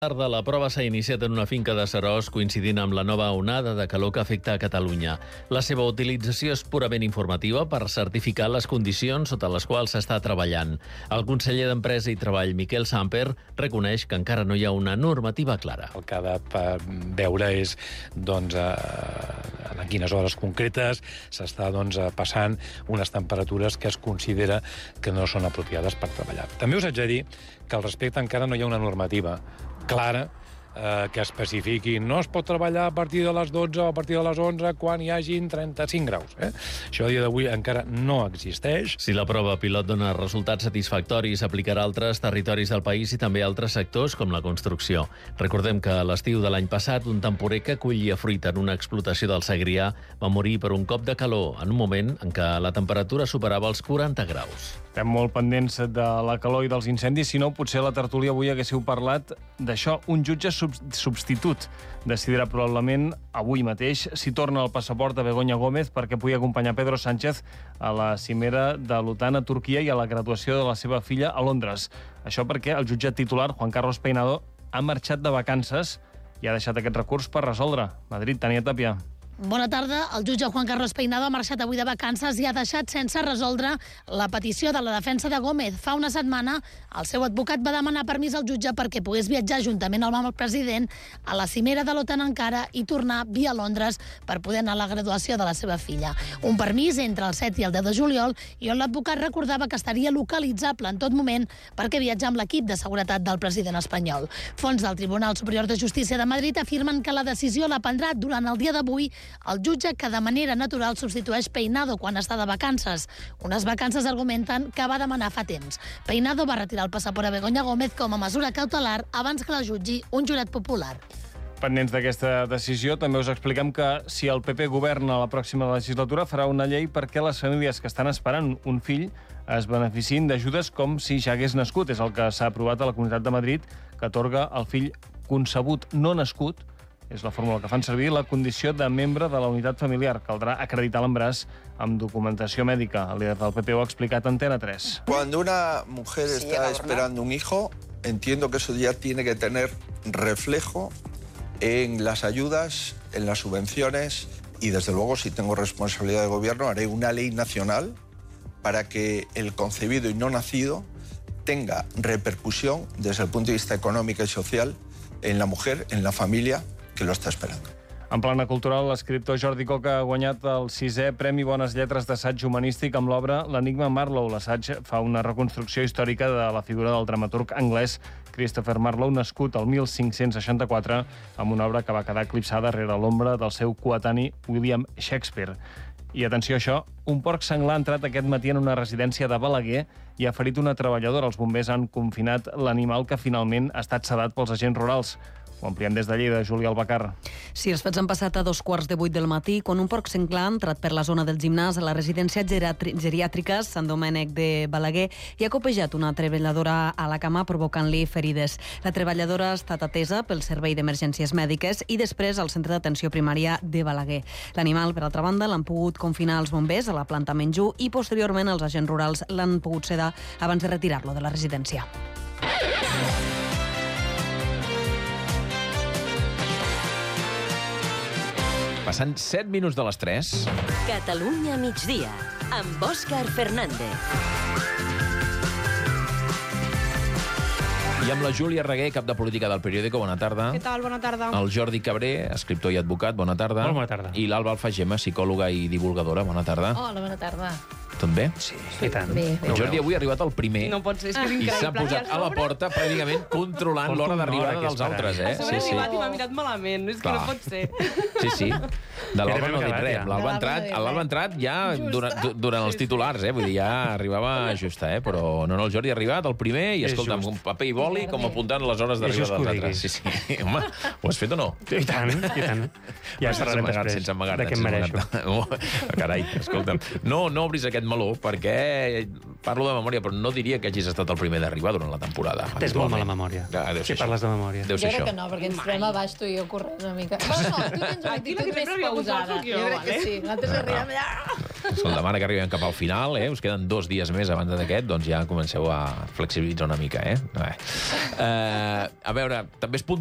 Tarda, la prova s'ha iniciat en una finca de Seròs coincidint amb la nova onada de calor que afecta a Catalunya. La seva utilització és purament informativa per certificar les condicions sota les quals s'està treballant. El conseller d'Empresa i Treball, Miquel Samper, reconeix que encara no hi ha una normativa clara. El que ha de veure és en quines hores concretes s'està passant unes temperatures que es considera que no són apropiades per treballar. També us haig de dir que al respecte encara no hi ha una normativa clara que especifiqui no es pot treballar a partir de les 12 o a partir de les 11 quan hi hagin 35 graus. Això a dia d'avui encara no existeix. Si la prova pilot dona resultats satisfactoris, s'aplicarà a altres territoris del país i també a altres sectors com la construcció. Recordem que a l'estiu de l'any passat un temporer que collia fruita en una explotació del Segrià va morir per un cop de calor en un moment en què la temperatura superava els 40 graus. Estem molt pendents de la calor i dels incendis, si no, potser a la tertúlia avui haguéssiu parlat d'això. Un jutge substitut decidirà probablement avui mateix si torna el passaport a Begoña Gómez perquè pugui acompanyar Pedro Sánchez a la cimera de l'OTAN a Turquia i a la graduació de la seva filla a Londres. Això perquè el jutge titular, Juan Carlos Peinado, ha marxat de vacances i ha deixat aquest recurs per resoldre. Madrid, Tania Tàpia. Bona tarda. El jutge Juan Carlos Peinado ha marxat avui de vacances i ha deixat sense resoldre la petició de la defensa de Gómez. Fa una setmana, el seu advocat va demanar permís al jutge perquè pogués viatjar juntament amb el president a la cimera de l'OTAN a Ankara i tornar via Londres per poder anar a la graduació de la seva filla. Un permís entre el 7 i el 10 de juliol i on l'advocat recordava que estaria localitzable en tot moment perquè viatja amb l'equip de seguretat del president espanyol. Fonts del Tribunal Superior de Justícia de Madrid afirmen que la decisió la prendrà durant el dia d'avui el jutge que de manera natural substitueix Peinado quan està de vacances. Unes vacances argumenten que va demanar fa temps. Peinado va retirar el passaport a Begoña Gómez com a mesura cautelar abans que la jutgi un jurat popular. Pendents d'aquesta decisió, també us expliquem que si el PP governa la pròxima legislatura farà una llei perquè les famílies que estan esperant un fill es beneficien d'ajudes com si ja hagués nascut. És el que s'ha aprovat a la Comunitat de Madrid, que atorga al fill concebut no nascut, és la fórmula que fan servir, la condició de membre de la unitat familiar. Caldrà acreditar l'embaràs amb documentació mèdica. El líder del PP ho ha explicat a Antena 3. Cuando una mujer está esperando un hijo, entiendo que eso ya tiene que tener reflejo en las ayudas, en las subvenciones y, desde luego, si tengo responsabilidad de gobierno, haré una ley nacional para que el concebido y no nacido tenga repercusión desde el punto de vista económico y social en la mujer, en la familia que lo està esperant. En plana cultural, l'escriptor Jordi Coca ha guanyat el 6è Premi Bones Lletres d'assaig humanístic amb l'obra L'enigma Marlowe. L'assaig fa una reconstrucció històrica de la figura del dramaturg anglès Christopher Marlowe, nascut el 1564, amb una obra que va quedar eclipsada darrere l'ombra del seu coetani William Shakespeare. I atenció a això, un porc senglar ha entrat aquest matí en una residència de Balaguer i ha ferit una treballadora. Els bombers han confinat l'animal que finalment ha estat sedat pels agents rurals. Ho ampliem des de Lleida, Júlia Albacar. Sí, els fets han passat a 7:15 del matí, quan un porc senglar ha entrat per la zona del gimnàs a la residència geriàtrica Sant Domènec de Balaguer i ha copejat una treballadora a la cama, provocant-li ferides. La treballadora ha estat atesa pel Servei d'Emergències Mèdiques i després al Centre d'Atenció Primària de Balaguer. L'animal, per altra banda, l'han pogut confinar els bombers a la planta menjú i posteriorment els agents rurals l'han pogut sedar abans de retirar-lo de la residència. Passant 7 minuts de les 3. Catalunya migdia, amb Òscar Fernández. I amb la Júlia Reguer, cap de política del Periódico. Bona tarda. Què tal? Bona tarda. El Jordi Cabré, escriptor i advocat. Bona tarda. Molt bona tarda. I l'Alba Alfagema, psicòloga i divulgadora. Bona tarda. Hola, bona tarda. Tot bé? Sí, i tant. Bé. El Jordi avui ha arribat el primer No pot ser, és que és i increïble. s'ha posat a la porta pràcticament controlant l'hora d'arribada dels altres, A sobre Sí, sí. arribat i m'ha mirat malament, és que Clar. no pot ser. Sí, sí. De l'Alba no ha dit res. L'Alba ha entrat ja durant els titulars, vull dir, ja arribava justa, però no, el Jordi ha arribat el primer i, escolta, amb un paper i boli com apuntant les hores d'arribada dels altres. Sí, sí. Home, ho has fet o no? I tant, i tant. Ja parlarem després sense amagar-te. de què em mereixo. Carai, escolta'm. No obris aquest meló, perquè parlo de memòria, però no diria que hagis estat el primer d'arribar durant la temporada. Tens molt mala memòria. Si parles de memòria. Deu Jo ser crec això. que no, perquè ens trem a baix tu i jo corrent una mica. Bueno, no, tu tens una Aquí la actitud que més sempre havia pausada. posat sóc jo, Jo crec que vale? sí. Nosaltres arribem allà... se'l demana que arribem cap al final, us queden 2 dies més abans d'aquest, doncs ja comenceu a flexibilitzar una mica, A veure, també es